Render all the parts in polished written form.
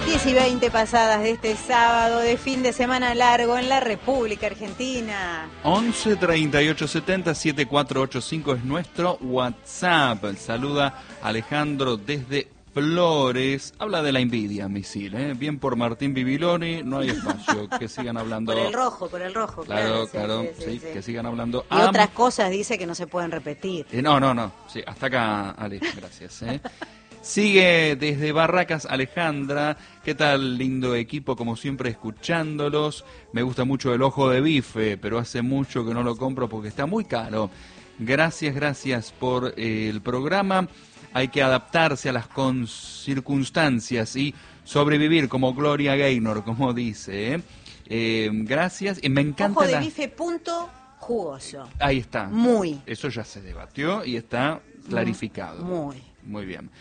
10:20 pasadas de este sábado de fin de semana largo en la República Argentina. 11 38 70 7485 es nuestro WhatsApp. Saluda Alejandro desde Flores. Habla de la envidia, misil, ¿eh? Bien por Martín Bibiloni, no hay espacio. Que sigan hablando. Por el rojo. Claro, Sí. que sigan hablando. Y otras cosas dice que no se pueden repetir. No. Sí, hasta acá, Ale, gracias. Sigue desde Barracas Alejandra. ¿Qué tal, lindo equipo? Como siempre, escuchándolos. Me gusta mucho el ojo de bife, pero hace mucho que no lo compro porque está muy caro. Gracias por el programa. Hay que adaptarse a las circunstancias y sobrevivir como Gloria Gaynor, como dice. Gracias. Y me encanta. Ojo de bife punto jugoso. Ahí está. Muy. Eso ya se debatió y está clarificado. Muy bien.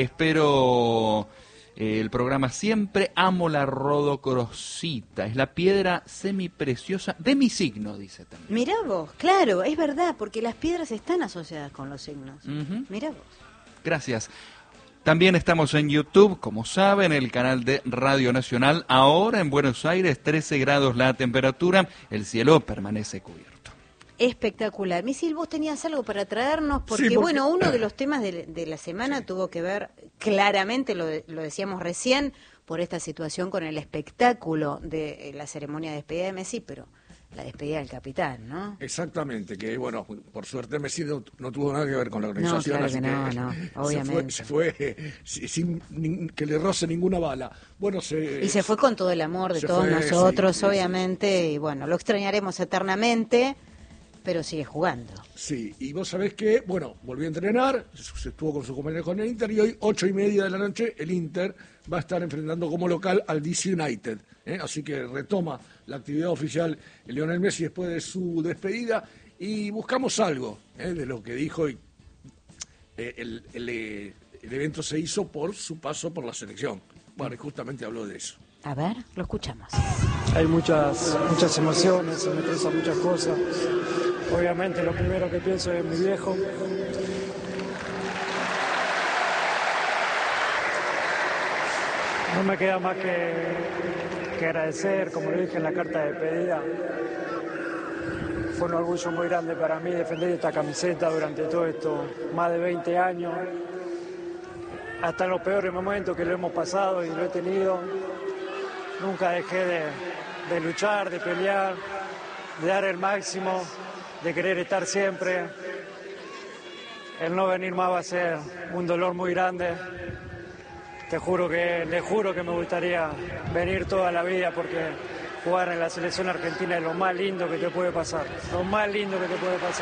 Espero el programa siempre. Amo la rodocrosita. Es la piedra semipreciosa de mi signo, dice también. Mirá vos, claro, es verdad, porque las piedras están asociadas con los signos. Mirá vos. Gracias. También estamos en YouTube, como saben, el canal de Radio Nacional. Ahora en Buenos Aires, 13 grados la temperatura. El cielo permanece cubierto. Espectacular. Misil, vos tenías algo para traernos, porque bueno, uno de los temas de la semana tuvo que ver, claramente, lo decíamos recién, por esta situación con el espectáculo de la ceremonia de despedida de Messi, pero la despedida del capitán, ¿no? Exactamente, que bueno, por suerte Messi no tuvo nada que ver con la organización. No, claro que no, obviamente. Se fue sin que le roce ninguna bala. Bueno, y se fue con todo el amor de todos nosotros, obviamente, y bueno, lo extrañaremos eternamente, pero sigue jugando. Sí, y vos sabés que, bueno, volvió a entrenar, se estuvo con su compañero con el Inter, y hoy, 8:30 de la noche, el Inter va a estar enfrentando como local al DC United. Así que retoma la actividad oficial Lionel Messi después de su despedida, y buscamos algo de lo que dijo. El evento se hizo por su paso por la selección. Bueno, y justamente habló de eso. A ver, lo escuchamos. Hay muchas emociones, se me expresan muchas cosas. Obviamente lo primero que pienso es mi viejo. No me queda más que agradecer, como lo dije en la carta de despedida. Fue un orgullo muy grande para mí defender esta camiseta durante todo esto, más de 20 años. Hasta en los peores momentos que lo hemos pasado y lo he tenido. Nunca dejé de luchar, de pelear, de dar el máximo, de querer estar siempre. El no venir más va a ser un dolor muy grande. Le juro que me gustaría venir toda la vida, porque jugar en la selección argentina es lo más lindo que te puede pasar. Lo más lindo que te puede pasar.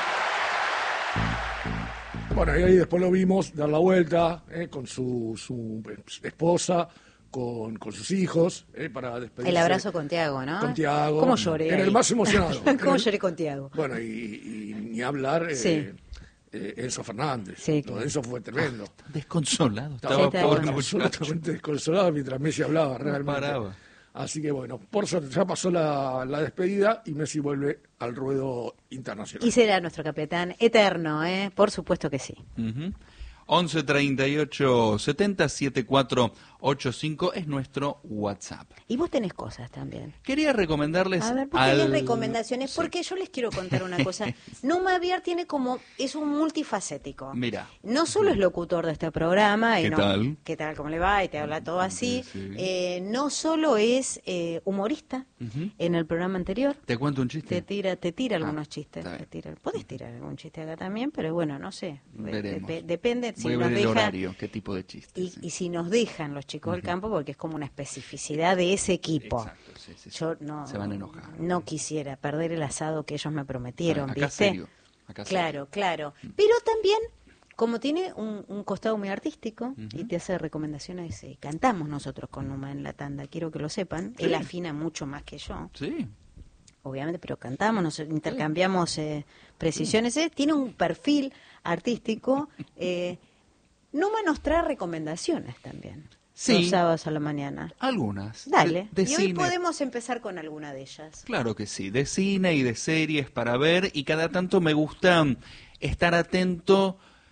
Bueno, y ahí después lo vimos dar la vuelta con su esposa, con sus hijos, para despedirse. El abrazo con Tiago, ¿no? Con Tiago. ¿Cómo lloré? Era el más emocionado. ¿Cómo lloré con Tiago? Bueno, y ni hablar Enzo Fernández. Sí, Lo de Enzo fue tremendo. Desconsolado. Estaba absolutamente desconsolado mientras Messi hablaba, realmente. No paraba. Así que bueno, por suerte ya pasó la despedida y Messi vuelve al ruedo internacional. Y será nuestro capitán eterno, por supuesto que sí. 11 38 70 7485 es nuestro WhatsApp. Y vos tenés cosas también. Quería recomendarles. A ver, vos tenés recomendaciones, porque yo les quiero contar una cosa. Numa Aviar es un multifacético. Mira. No solo es locutor de este programa. ¿Qué tal? ¿Qué tal? ¿Cómo le va? Y te habla todo así. Sí. No solo es humorista. En el programa anterior. ¿Te cuento un chiste? Te tira algunos chistes. Podés tirar algún chiste acá también, pero bueno, no sé. Depende. Voy a ver el horario, qué tipo de chistes. Y si nos dejan los chicos del campo, porque es como una especificidad de ese equipo. Exacto, sí. Yo no, se van a enojar. No quisiera perder el asado que ellos me prometieron, acá ¿viste? Serio. Claro. Pero también, como tiene un costado muy artístico y te hace recomendaciones, cantamos nosotros con Numa en la tanda, quiero que lo sepan. Sí. Él afina mucho más que yo. Sí. Obviamente, pero cantamos, nos intercambiamos precisiones. Tiene un perfil artístico. Numa nos trae recomendaciones también. Sí. Los sábados a la mañana. Algunas. Dale. De y cine. hoy podemos empezar con alguna de ellas. Claro que sí. De cine y de series para ver. Y cada tanto me gusta estar atento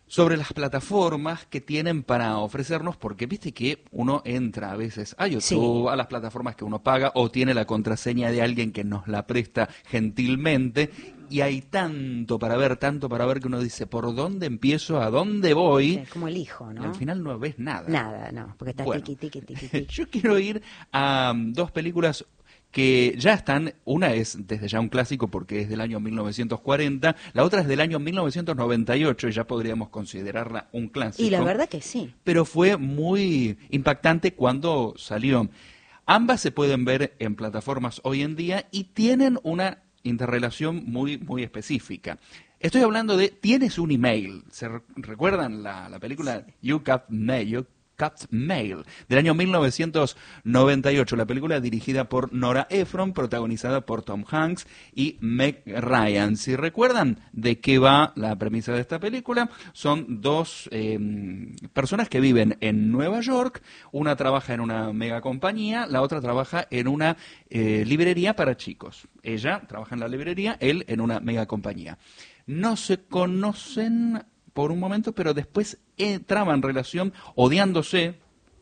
sobre las plataformas que tienen para ofrecernos, porque viste que uno entra a veces a YouTube, a las plataformas que uno paga, o tiene la contraseña de alguien que nos la presta gentilmente, y hay tanto para ver que uno dice, ¿por dónde empiezo? ¿A dónde voy? Sí, como el hijo, ¿no? Y al final no ves nada. Nada, no, porque está Bueno, tiqui. yo quiero ir a dos películas que ya están. Una es desde ya un clásico porque es del año 1940, la otra es del año 1998 y ya podríamos considerarla un clásico. Y la verdad que sí. Pero fue muy impactante cuando salió. Ambas se pueden ver en plataformas hoy en día y tienen una interrelación muy, muy específica. Estoy hablando de Tienes un email. ¿Se recuerdan la película You Got Mail, del año 1998, la película dirigida por Nora Ephron, protagonizada por Tom Hanks y Meg Ryan? Si recuerdan de qué va la premisa de esta película, son dos personas que viven en Nueva York, una trabaja en una mega compañía, la otra trabaja en una librería para chicos. Ella trabaja en la librería, él en una mega compañía. No se conocen por un momento, pero después traban relación odiándose,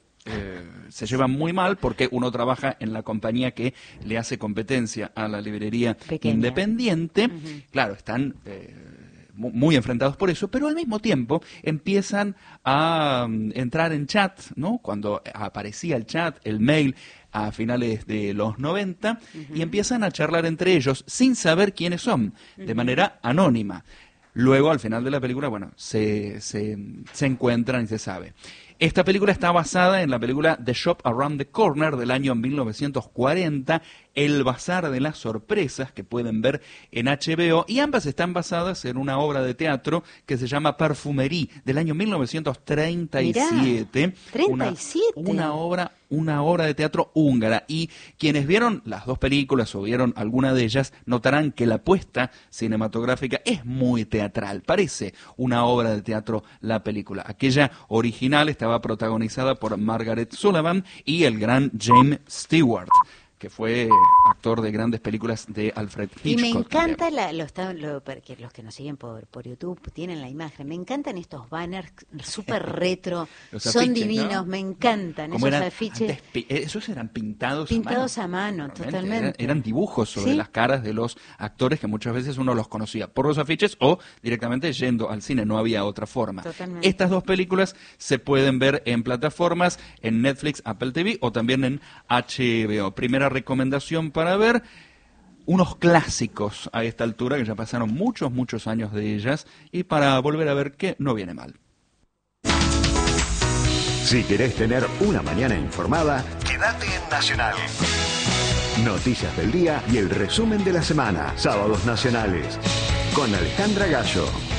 se llevan muy mal porque uno trabaja en la compañía que le hace competencia a la librería pequeña, independiente. Claro, están muy enfrentados por eso, pero al mismo tiempo empiezan a entrar en chat, ¿no? Cuando aparecía el chat, el mail, a finales de los 90, y empiezan a charlar entre ellos sin saber quiénes son, de manera anónima. Luego, al final de la película, bueno, se encuentran y se sabe. Esta película está basada en la película The Shop Around the Corner del año 1940, El Bazar de las Sorpresas, que pueden ver en HBO, y ambas están basadas en una obra de teatro que se llama Parfumerie, del año 1937. Mirá, 37. Una obra de teatro húngara. Y quienes vieron las dos películas o vieron alguna de ellas, notarán que la puesta cinematográfica es muy teatral. Parece una obra de teatro la película. Aquella original estaba protagonizada por Margaret Sullavan y el gran James Stewart, que fue actor de grandes películas de Alfred Hitchcock. Y me encanta, porque los que nos siguen por YouTube tienen la imagen, me encantan estos banners súper retro, son afiches, divinos, ¿no? me encantan Como esos eran afiches. antes, esos eran pintados A mano, totalmente. Eran dibujos sobre las caras de los actores que muchas veces uno los conocía por los afiches o directamente yendo al cine, no había otra forma. Totalmente. Estas dos películas se pueden ver en plataformas, en Netflix, Apple TV o también en HBO. Primera recomendación para ver, unos clásicos a esta altura, que ya pasaron muchos años de ellas, y para volver a ver que no viene mal. Si querés tener una mañana informada, quédate en Nacional. Noticias del día y el resumen de la semana. Sábados Nacionales. Con Alejandra Gallo.